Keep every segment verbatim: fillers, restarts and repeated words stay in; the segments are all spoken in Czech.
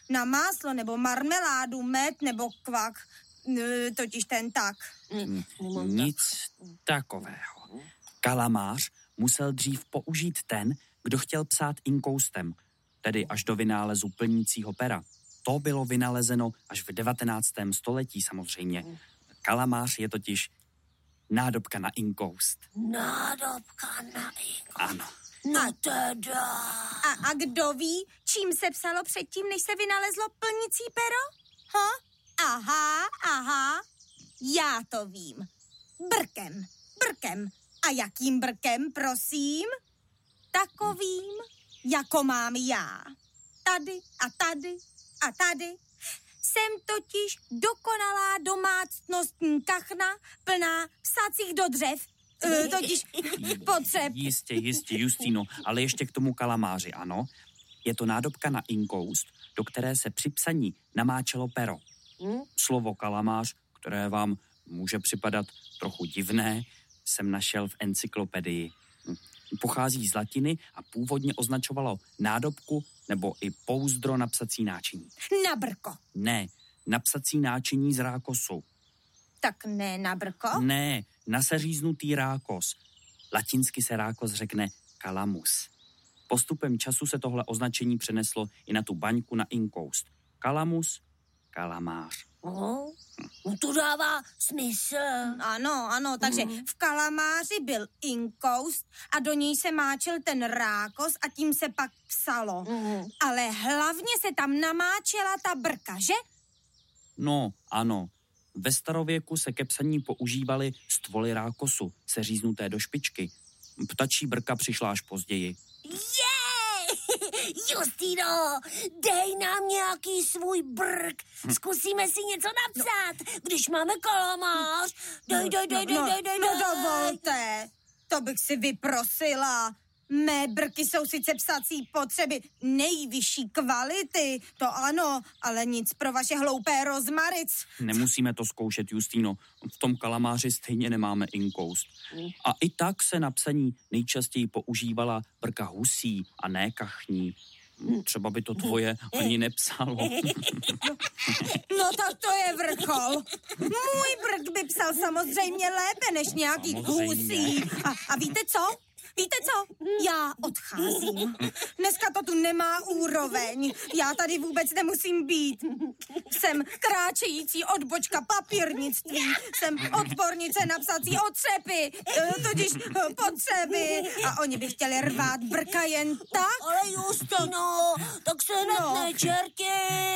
na máslo nebo marmeládu, med nebo kvak. N- totiž ten tak. Nic takového. Kalamář musel dřív použít ten, kdo chtěl psát inkoustem, tedy až do vynálezu plnícího pera. To bylo vynalezeno až v devatenáctém století samozřejmě. Kalamář je totiž nádobka na inkoust. Nádobka na inkoust. Ano. No teda. A, a kdo ví, čím se psalo předtím, než se vynalezlo plnící pero? Ha? Aha, aha, já to vím. Brkem, brkem. A jakým brkem, prosím? Takovým, jako mám já. Tady a tady a tady. Jsem totiž dokonalá domácnostní kachna plná psacích do dřev. E, totiž potřeb. Jistě, jistě, Justino, ale ještě k tomu kalamáři, ano. Je to nádobka na inkoust, do které se při psaní namáčelo pero. Slovo kalamář, které vám může připadat trochu divné, jsem našel v encyklopedii. Pochází z latiny a původně označovalo nádobku nebo i pouzdro na psací náčiní. Na brko. Ne, na psací náčiní z rákosu. Tak ne na brko? Ne, na seříznutý rákos. Latinsky se rákos řekne calamus. Postupem času se tohle označení přeneslo i na tu baňku na inkoust. Calamus, kalamář. Oh, to dává smysl. Ano, ano, takže mm. v kalamáři byl inkoust a do něj se máčel ten rákos a tím se pak psalo. Mm. Ale hlavně se tam namáčela ta brka, že? No, ano. Ve starověku se ke psaní používaly stvoly rákosu, seříznuté do špičky. Ptačí brka přišla až později. Jej! Justino, dej nám nějaký svůj brk. Zkusíme si něco napsat, když máme kalamář. Dej, dej, dej, dej, no, dej, dej, no dej. dovolte, to bych si vyprosila. Mé brky jsou sice psací potřeby nejvyšší kvality, to ano, ale nic pro vaše hloupé rozmaric. Nemusíme to zkoušet, Justino. V tom kalamáři stejně nemáme inkoust. A i tak se na psaní nejčastěji používala brka husí a ne kachní. Třeba by to tvoje ani nepsalo. No tak to je vrchol. Můj brk by psal samozřejmě lépe než nějaký husí. A, a víte co? Víte co? Já odcházím. Dneska to tu nemá úroveň. Já tady vůbec nemusím být. Jsem kráčející odbočka papírnictví. Jsem odbornice na psací otřepy. Totiž potřeby. A oni by chtěli rvát brka jen tak. Ale Justino, tak se hned No. nečerti.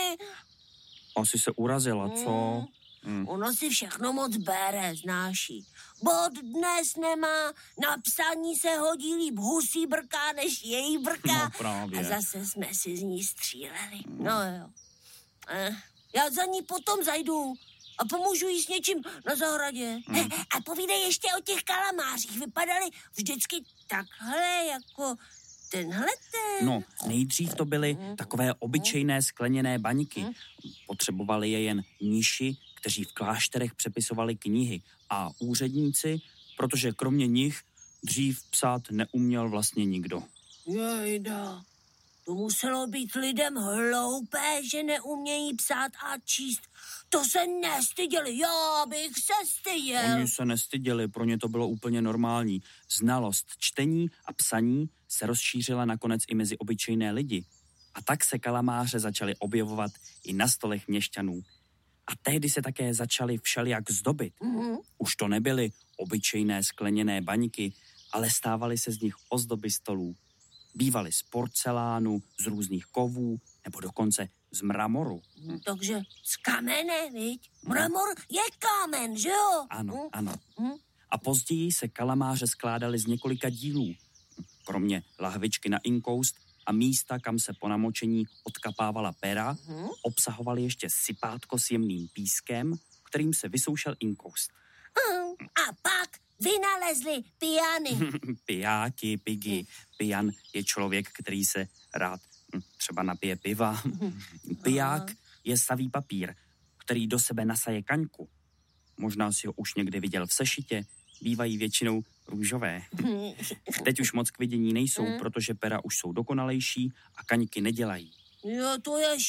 Asi se urazila, co? Hmm. Ono si všechno moc bere, znáší. Bod dnes nemá, na psaní se hodí líp husí brka než její brka. No právě. A zase jsme si z ní stříleli. No jo. Eh, já za ní potom zajdu a pomůžu jí s něčím na zahradě. Hmm. A povídej ještě o těch kalamářích. Vypadaly vždycky takhle, jako tenhle ten. No, nejdřív to byly takové obyčejné skleněné baňky. Potřebovali je jen mniši, kteří v klášterech přepisovali knihy, a úředníci, protože kromě nich dřív psát neuměl vlastně nikdo. Jejda, to muselo být lidem hloupé, že neumějí psát a číst. To se nestyděli, já bych se styděl. Oni se nestyděli, pro ně to bylo úplně normální. Znalost čtení a psaní se rozšířila nakonec i mezi obyčejné lidi. A tak se kalamáře začaly objevovat i na stolech měšťanů. A tehdy se také začaly všelijak zdobit. Mm-hmm. Už to nebyly obyčejné skleněné baňky, ale stávaly se z nich ozdoby stolů. Bývaly z porcelánu, z různých kovů, nebo dokonce z mramoru. Mm, takže z kamene, viď? Mramor je kámen, že jo? Ano, mm. ano. Mm. A později se kalamáře skládaly z několika dílů. Kromě lahvičky na inkoust a místa, kam se po namočení odkapávala pera, hmm. obsahovaly ještě sypátko s jemným pískem, kterým se vysoušel inkoust. Hmm. A pak vynalezli piany. Pijáti, pigy. Pijan je člověk, který se rád třeba napije piva. Piják je savý papír, který do sebe nasaje kaňku. Možná si ho už někdy viděl v sešitě, bývají většinou růžové. Teď už moc k vidění nejsou, protože pera už jsou dokonalejší a kaňky nedělají. Jo, to je